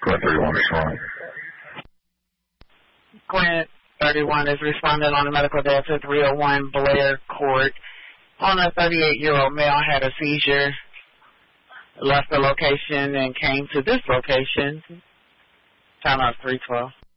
Grant 31 respond. Grant 31 is responding on a medical death at 301 Blair Court. On a 38-year-old male had a seizure, left the location and came to this location. Time out 312.